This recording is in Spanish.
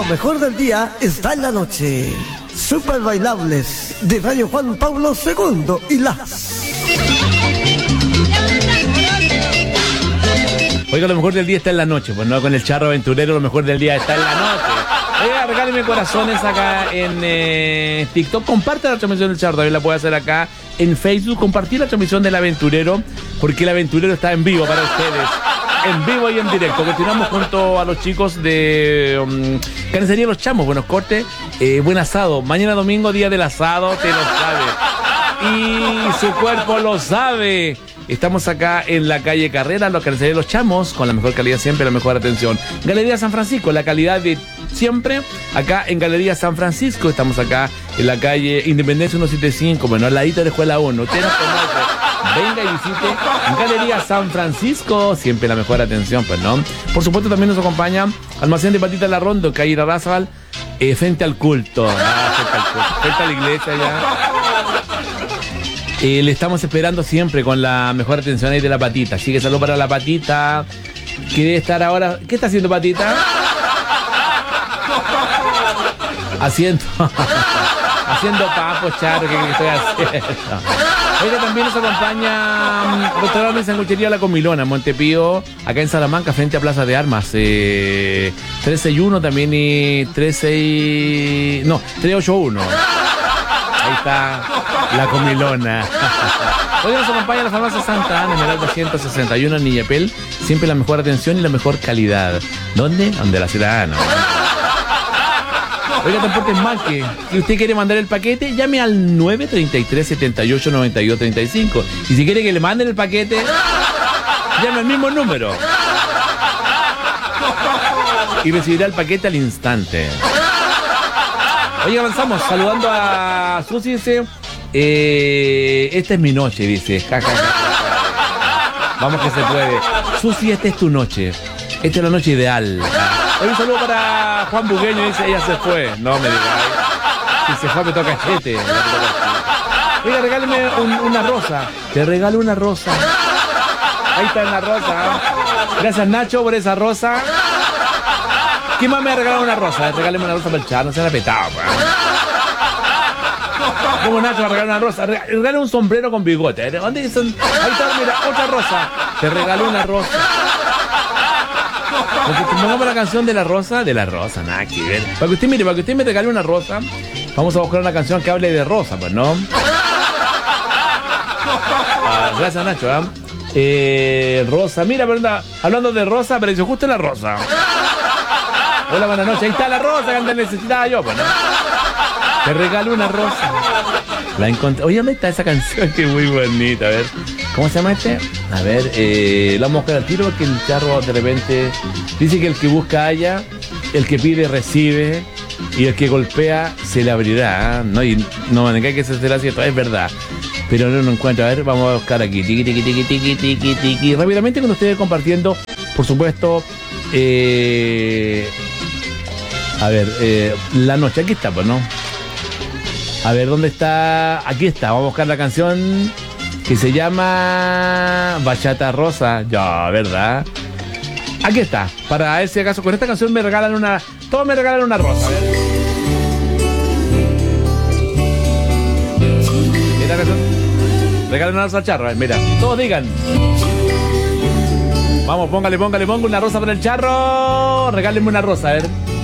mejor del día está en la noche. Super bailables de Radio Juan Pablo II y las... Oiga, lo mejor del día está en la noche, pues no con el charro aventurero, lo mejor del día está en la noche. Oiga, regálenme corazones acá en TikTok, comparte la transmisión del charro, también la puede hacer acá en Facebook, compartir la transmisión del aventurero, porque el aventurero está en vivo para ustedes, en vivo y en directo. Continuamos junto a los chicos de Carnicería Los Chamos, buenos cortes, buen asado, mañana domingo, día del asado, te lo sabe, y su cuerpo lo sabe. Estamos acá en la calle Carrera, los Carnicería Los Chamos, con la mejor calidad siempre, la mejor atención. Galería San Francisco, la calidad de siempre, acá en Galería San Francisco. Estamos acá en la calle Independencia 175, bueno, al ladito de la Escuela 1. Usted nos conoce, venga y visite Galería San Francisco, siempre la mejor atención, pues, ¿no? Por supuesto, también nos acompaña Almacén de Patitas La Rondo, calle Irarrázaval, frente al culto, frente a la iglesia ya. Le estamos esperando siempre con la mejor atención ahí de la Patita. Así que saludo para la Patita, que debe estar ahora... ¿Qué está haciendo Patita? Haciendo papo, charo, ¿qué estoy haciendo? Oiga, también nos acompaña Restaurante y Sanguchería La Comilona, Montepío, acá en Salamanca, frente a Plaza de Armas. 361 también y 381. Ahí está La Comilona. Hoy nos acompaña la farmacia Santa Ana, Esmeralda 161 en Niñapel. Siempre la mejor atención y la mejor calidad. ¿Dónde? Donde la ciudadana. Oiga, Transportes Malque. Si usted quiere mandar el paquete, llame al 933 78 92 35. Y si quiere que le manden el paquete, llame al mismo número. Y recibirá el paquete al instante. Oye, avanzamos, saludando a Susi, dice, esta es mi noche, dice, ja, ja, ja, ja. Vamos que se puede. Susi, esta es tu noche, esta es la noche ideal. Hoy un saludo para Juan Bugueño, dice, ella se fue. No me digas, si se fue me toca chete. Oiga, regáleme una rosa, te regalo una rosa. Ahí está una rosa. Gracias, Nacho, por esa rosa. ¿Quién más me ha regalado una rosa? Regáleme una rosa para el chat, no se han apetado, pues. ¿Cómo Nacho va a regalar una rosa? Regálame un sombrero con bigote. ¿Dónde son? Ahí está, mira, otra rosa. Te regaló una rosa. Porque pongamos la canción de la rosa, nada que ver. Para que usted mire, para que usted me regale una rosa, vamos a buscar una canción que hable de rosa, pues, ¿no? Gracias, Nacho, rosa, mira, verdad, hablando de rosa, apareció justo la rosa. Hola, buenas noches. Ahí está la rosa que antes necesitaba yo, pues, ¿no? Te regalo una rosa. La encontré. Oye, ¿dónde está esa canción? Que es muy bonita. A ver, ¿cómo se llama este? A ver, la vamos a buscar al tiro porque el charro de repente dice que el que busca halla, el que pide recibe y el que golpea se le abrirá, ¿no? Y no me que se será cierto, es verdad. Pero no lo encuentro. A ver, vamos a buscar aquí. Tiqui, tiqui, tiqui, tiqui, tiqui, tiqui. Rápidamente con ustedes compartiendo, por supuesto, a ver, la noche, aquí está, pues, ¿no? A ver, ¿dónde está? Aquí está, vamos a buscar la canción que se llama Bachata Rosa. Ya, ¿verdad? Aquí está, para ese caso, con esta canción me regalan una... Todos me regalan una rosa. Esta canción... Regalan una rosa al charro, mira, todos digan. Vamos, póngale una rosa para el charro. Regálenme una rosa, a ver.